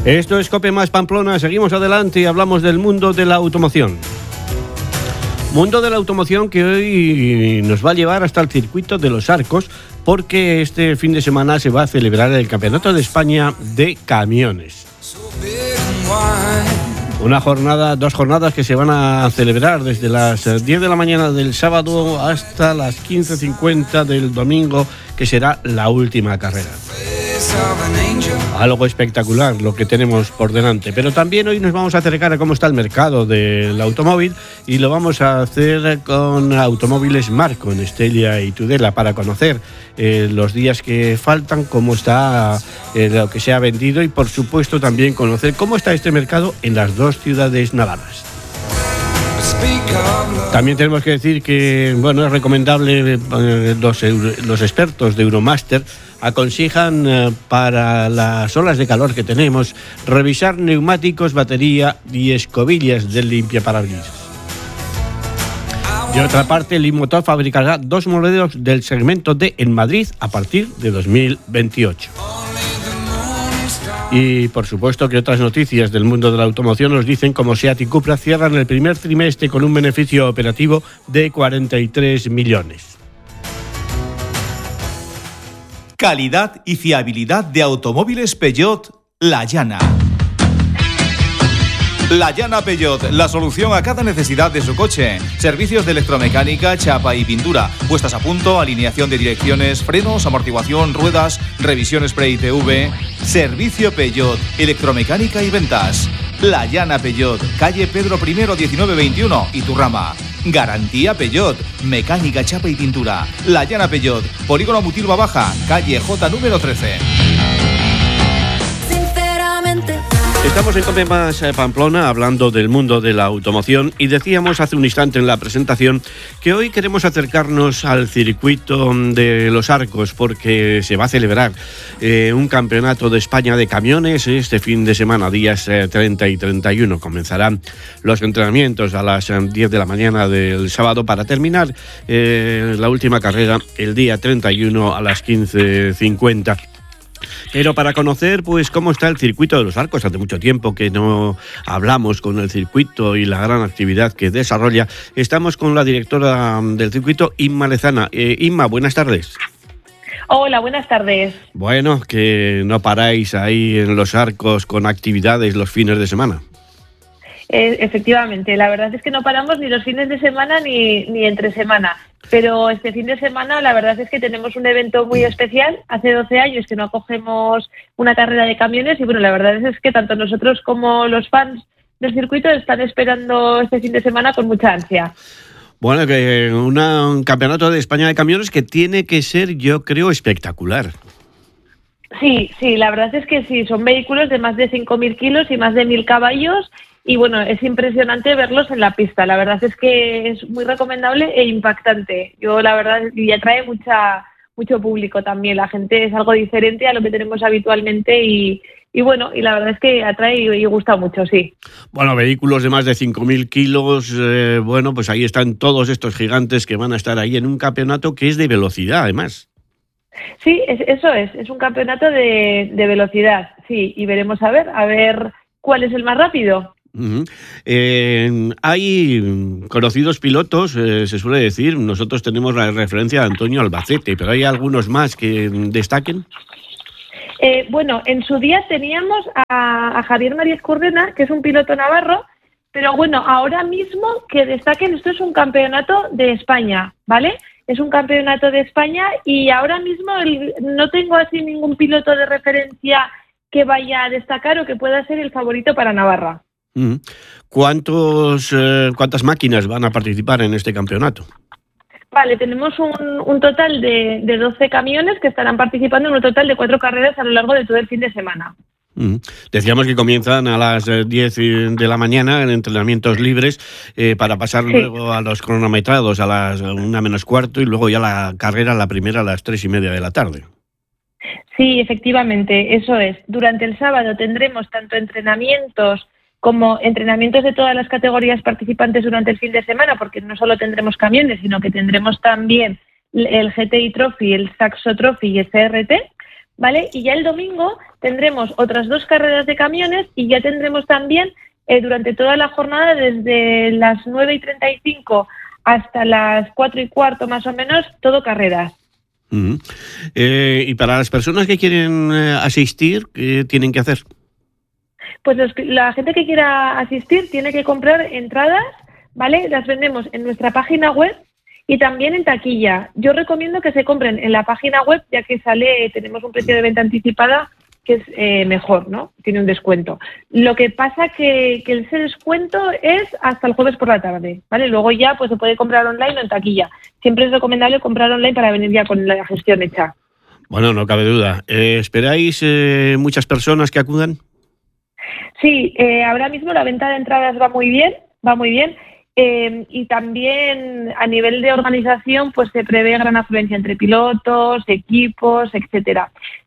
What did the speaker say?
Esto es COPE más Pamplona, seguimos adelante y hablamos del mundo de la automoción. Mundo de la automoción que hoy nos va a llevar hasta el circuito de Los Arcos, porque este fin de semana se va a celebrar el Campeonato de España de Camiones. Dos jornadas que se van a celebrar desde las 10 de la mañana del sábado hasta las 15:50 del domingo, que será la última carrera. Algo espectacular lo que tenemos por delante, pero también hoy nos vamos a acercar a cómo está el mercado del automóvil y lo vamos a hacer con Automóviles Marco en Estella y Tudela para conocer los días que faltan, cómo está lo que se ha vendido y por supuesto también conocer cómo está este mercado en las dos ciudades navarras. También tenemos que decir que es recomendable, los expertos de Euromaster aconsejan para las olas de calor que tenemos revisar neumáticos, batería y escobillas del limpiaparabrisas. De otra parte, Leapmotor fabricará 2 modelos del segmento D en Madrid a partir de 2028. Y por supuesto que otras noticias del mundo de la automoción nos dicen cómo SEAT y Cupra cierran el primer trimestre con un beneficio operativo de 43 millones. Calidad y fiabilidad de automóviles Peugeot La Llana. La Llana Peugeot, la solución a cada necesidad de su coche. Servicios de electromecánica, chapa y pintura, puestas a punto, alineación de direcciones, frenos, amortiguación, ruedas, revisión spray ITV. Servicio Peugeot, electromecánica y ventas. La Llana Peugeot, calle Pedro I 1921, Iturrama. Garantía Peugeot, mecánica, chapa y pintura. La Llana Peugeot, Polígono Mutilva Baja, calle J número 13. Estamos en COPE más Pamplona hablando del mundo de la automoción y decíamos hace un instante en la presentación que hoy queremos acercarnos al circuito de Los Arcos porque se va a celebrar un campeonato de España de camiones este fin de semana, días 30 y 31. Comenzarán los entrenamientos a las 10 de la mañana del sábado para terminar la última carrera el día 31 a las 15:50. Pero para conocer cómo está el circuito de Los Arcos, hace mucho tiempo que no hablamos con el circuito y la gran actividad que desarrolla, estamos con la directora del circuito, Inma Lezana. Inma, buenas tardes. Hola, buenas tardes. Bueno, que no paráis ahí en Los Arcos con actividades los fines de semana. Efectivamente, la verdad es que no paramos ni los fines de semana ni entre semana. Pero este fin de semana la verdad es que tenemos un evento muy especial. Hace 12 años que no acogemos una carrera de camiones y la verdad es que tanto nosotros como los fans del circuito están esperando este fin de semana con mucha ansia. Bueno, que un campeonato de España de camiones que tiene que ser, yo creo, espectacular. Sí, la verdad es que sí, son vehículos de más de 5.000 kilos y más de 1.000 caballos. Y es impresionante verlos en la pista. La verdad es que es muy recomendable e impactante. La verdad, y atrae mucho público también. La gente es algo diferente a lo que tenemos habitualmente y la verdad es que atrae y gusta mucho, sí. Bueno, vehículos de más de 5.000 kilos, pues ahí están todos estos gigantes que van a estar ahí en un campeonato que es de velocidad, además. Sí, eso es un campeonato de velocidad, sí, y veremos a ver cuál es el más rápido. Uh-huh. Hay conocidos pilotos, se suele decir, nosotros tenemos la referencia de Antonio Albacete, pero ¿hay algunos más que destaquen? En su día teníamos a Javier María Escurdena, que es un piloto navarro, pero ahora mismo que destaquen, esto es un campeonato de España, ¿vale? Es un campeonato de España y ahora mismo no tengo así ningún piloto de referencia que vaya a destacar o que pueda ser el favorito para Navarra. ¿Cuántas máquinas van a participar en este campeonato? Vale, tenemos un total de 12 camiones que estarán participando en un total de 4 carreras a lo largo de todo el fin de semana. Decíamos que comienzan a las 10 de la mañana en entrenamientos libres para pasar luego a los cronometrados a las 1:45 y luego ya la carrera, la primera, a las 3:30 de la tarde. Sí, efectivamente, eso es. Durante el sábado tendremos tanto entrenamientos como entrenamientos de todas las categorías participantes durante el fin de semana, porque no solo tendremos camiones, sino que tendremos también el GTI Trophy, el Saxo Trophy y el CRT, ¿vale? Y ya el domingo tendremos otras 2 carreras de camiones y ya tendremos también durante toda la jornada, desde las 9:35 hasta las 4:15 más o menos, todo carreras. Y para las personas que quieren asistir, ¿qué tienen que hacer? Pues la gente que quiera asistir tiene que comprar entradas, ¿vale? Las vendemos en nuestra página web y también en taquilla. Yo recomiendo que se compren en la página web, ya que tenemos un precio de venta anticipada que es mejor, ¿no? Tiene un descuento. Lo que pasa que ese descuento es hasta el jueves por la tarde, ¿vale? Luego ya pues se puede comprar online o en taquilla. Siempre es recomendable comprar online para venir ya con la gestión hecha. Bueno, no cabe duda. ¿Esperáis muchas personas que acudan? Sí, ahora mismo la venta de entradas va muy bien, y también a nivel de organización pues se prevé gran afluencia entre pilotos, equipos, etcétera.